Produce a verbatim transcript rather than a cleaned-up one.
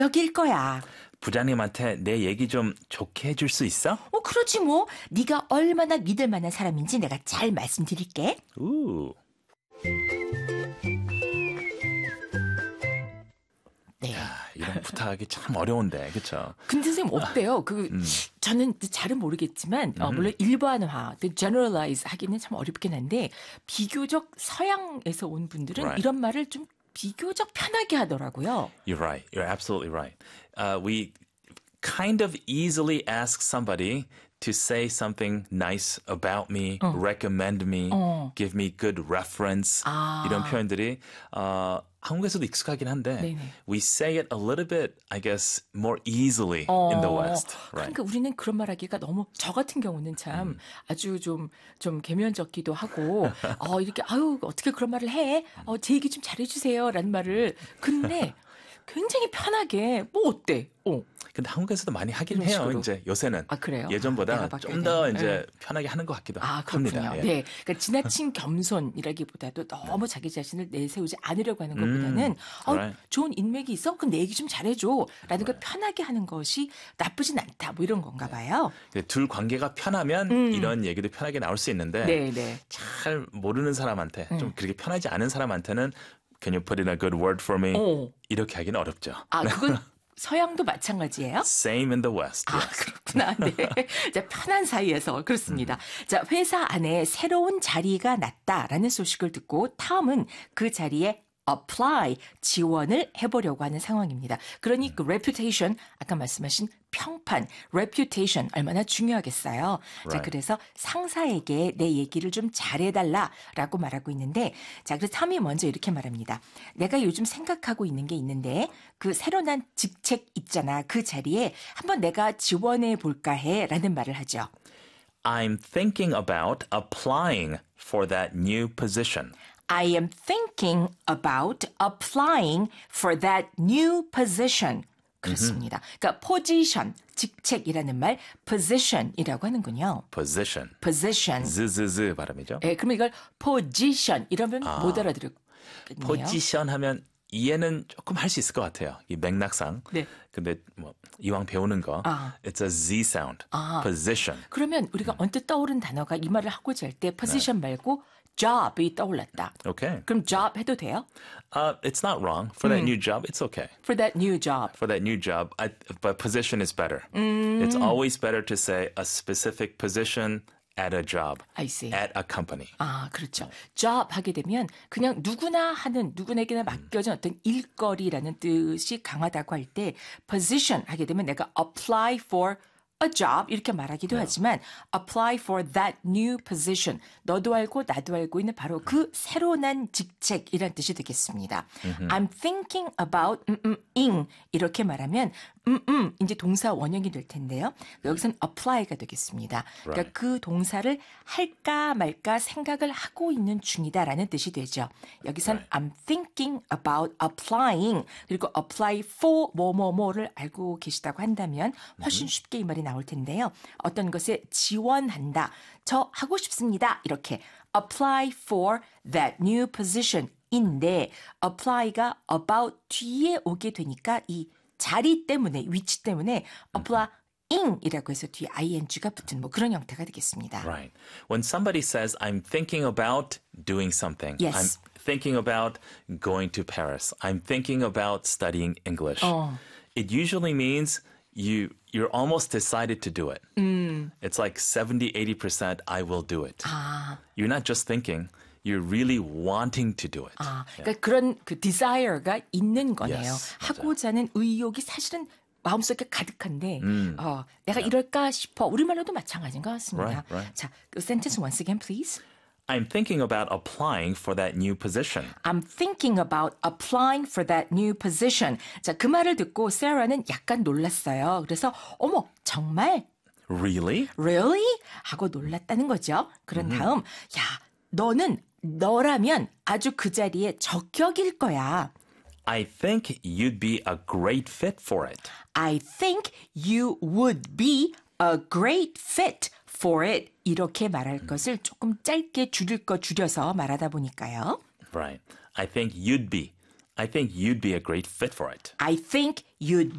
여길 거야. 부장님한테 내 얘기 좀 좋게 해줄 수 있어? 어, 그렇지 뭐. 네가 얼마나 믿을 만한 사람인지 내가 잘 말씀드릴게. 우. 네. 야, 이런 부탁이 참 어려운데, 그렇죠? 근데 선생님 어때요? 그 음. 저는 잘은 모르겠지만 어, 물론 일반화, generalize 하기는 참 어렵긴 한데 비교적 서양에서 온 분들은 Right. 이런 말을 좀 비교적 편하게 하더라고요. You're right. You're absolutely right. Uh, we kind of easily ask somebody to say something nice about me, 어. recommend me, 어. give me good reference. 아. 이런 표현들이 어, 한국에서도 익숙하긴 한데 네네. we say it a little bit, I guess, more easily 어, in the West. Right. 그러니까 우리는 그런 말하기가 너무 저 같은 경우는 참 음. 아주 좀 좀 개면적기도 하고 어 이렇게 아유 어떻게 그런 말을 해? 어 제 얘기 좀 잘해주세요라는 말을 근데 굉장히 편하게 뭐 어때? 어. 근데 한국에서도 많이 하긴 이런 해요. 식으로. 이제 요새는 아, 그래요? 예전보다 아, 내가 좀 더 바뀌어야 이제 되네. 편하게 하는 것 같기도 아, 그렇군요. 합니다. 예. 네. 그러니까 지나친 겸손이라기보다도 너무 자기 자신을 내세우지 않으려고 하는 것보다는 어, right. 좋은 인맥이 있어? 그럼 내 얘기 좀 잘해줘. 라는 걸 편하게 하는 것이 나쁘진 않다. 뭐 이런 건가 봐요. 둘 관계가 편하면 이런 얘기도 편하게 나올 수 있는데 네, 네. 잘 모르는 사람한테 좀 그렇게 편하지 않은 사람한테는 Can you put in a good word for me? 어. 이렇게 하기는 어렵죠. 아, 그건 서양도 마찬가지예요? Same in the West. 아, 그렇구나. 네. 자, 편한 사이에서 그렇습니다. 자, 회사 안에 새로운 자리가 났다라는 소식을 듣고 탐은 그 자리에 apply, 지원을 해보려고 하는 상황입니다. 그러니 그 reputation, 아까 말씀하신 평판, reputation 얼마나 중요하겠어요. 자, Right. 그래서 상사에게 내 얘기를 좀 잘해달라라고 말하고 있는데, 자, 그래서 탐이 먼저 이렇게 말합니다. 내가 요즘 생각하고 있는 게 있는데, 그 새로 난 직책 있잖아. 그 자리에 한번 내가 지원해 볼까 해 라는 말을 하죠. I'm thinking about applying for that new position. I am thinking about applying for that new position. 그렇습니다. 그러니까 position, 직책이라는 말 position이라고 하는군요. Position. position. 즈즈즈 발음이죠. 예, 그러면 이걸 position 이러면 아. 못 알아들었겠네요. 포지션 하면 이해는 조금 할 수 있을 것 같아요. 이 맥락상. 네. 근데 뭐 이왕 배우는 거 아. it's a Z sound. 아. position. 그러면 우리가 언뜻 떠오른 단어가 이 말을 하고자 할 때 position 말고 job이 떠올랐다. Okay. 그럼 job 해도 돼요? Uh, it's not wrong. For that new job, it's okay. For that new job. For that new job, I, but position is better. It's always better to say a specific position at a job, I see. at a company. 아, 그렇죠. job 하게 되면 그냥 누구나 하는 누구에게나 맡겨진 어떤 일거리라는 뜻이 강하다고 할 때 position 하게 되면 내가 apply for a job 이렇게 말하기도 하지만 apply for that new position 너도 알고 나도 알고 있는 바로 그 새로 난 직책이란 뜻이 되겠습니다. I'm thinking about 음, 음, ing 이렇게 말하면 음, 음 이제 동사 원형이 될 텐데요. 여기서는 apply가 되겠습니다. 그러니까 Right. 그 동사를 할까 말까 생각을 하고 있는 중이다라는 뜻이 되죠. 여기선 Right. I'm thinking about applying 그리고 apply for 뭐뭐뭐를 알고 계시다고 한다면 훨씬 쉽게 이 말이 나올 텐데요. 어떤 것에 지원한다. 저 하고 싶습니다. 이렇게 apply for that new position 인데 apply가 about 뒤에 오게 되니까 이 자리 때문에 위치 때문에 applying 이라고 해서 뒤에 ing가 붙은 뭐 그런 형태가 되겠습니다. Right. When somebody says, I'm thinking about doing something. Yes. I'm thinking about going to Paris. I'm thinking about studying English. 어. It usually means you, you're almost decided to do it. It's like seventy, eighty percent I will do it. 아, You're not just thinking, you're really wanting to do it. 아, 그러니까 그런 그 desire가 있는 거네요. Yes, 하고자 하는 의욕이 사실은 마음속에 가득한데 어, 내가 이럴까 싶어. 우리말로도 마찬가지인 것 같습니다. Right, right. 자, 그 sentence once again, please. I'm thinking about applying for that new position. I'm thinking about applying for that new position. 자, 그 말을 듣고 세라는 약간 놀랐어요. 그래서 어머, 정말? Really? Really? 하고 놀랐다는 거죠. 그런 다음, 야, 너는 너라면 아주 그 자리에 적격일 거야. I think you'd be a great fit for it. I think you would be a great fit for it. 이렇게 말할 것을 조금 짧게 줄일 거 줄여서 말하다 보니까요. Right. I think you'd be. I think you'd be a great fit for it. I think you'd